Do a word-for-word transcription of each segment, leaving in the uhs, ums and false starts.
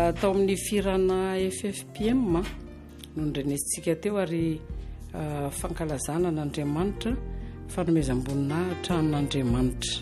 tao amin'ny firana F F P M nondrenesitsika teo ary fankalazana n'Andriamanitra fanomezam-boninahitra n'Andriamanitra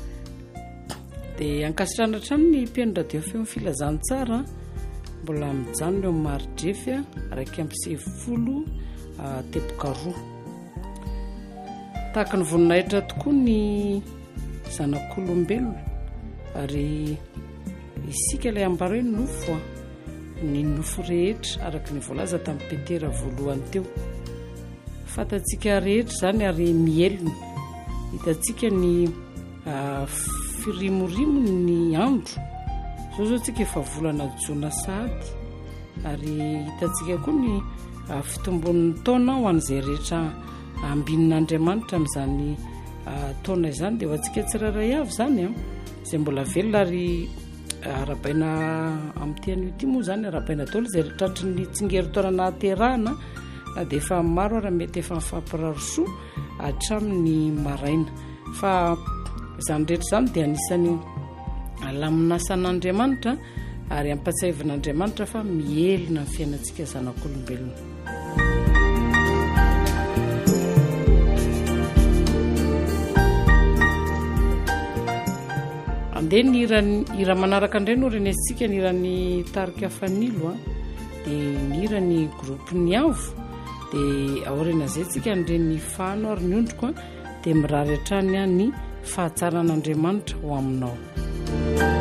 dia ankasitrana hatrany ny mpiaino radio feo filazantsara mbola mijanona eo maridrefy araiky amby sivifolo teboka roa tahaka ny voninahitra tokoa ny zanak'olombelona ary isika ilay ambara hoe nofo ny nofo rehetra araka ny voalaza tamin'ny petera voalohany teo fatatsika rehetra zany ary mielina hitantsika ny firimorimo ny andro zao zao tsika efa volana jona sady ary hitantsika koa ny fitombon'ny taona ho an'izay rehetra ambinin'Andriamanitra amin'izany taona izany dia ho antsika tsirairay avy zany a izay mbola velona ary arabaina amin'ny teny ity moa zany arabaina daholo izay tratry ny tsingerin-taona nahaterahana na dia efa maro ary mety efa mifampirarosoa hatramin'ny maraina fa izany rehetra izany dia anisany laminasan'Andriamanitra ary ampatsiavan'Andriamanitra fa mielina ny fiainantsika zanak'olombelona. Andeha ny hira manaraka indray no renesitsika ny hiran'ny tarika fanilo a dia ny hirany groupe ny avo dia aoriana izay tsika nireny fano ary ny ondriko a dia mirary hatrany ny fahatsarana Andriamanitra ho aminao.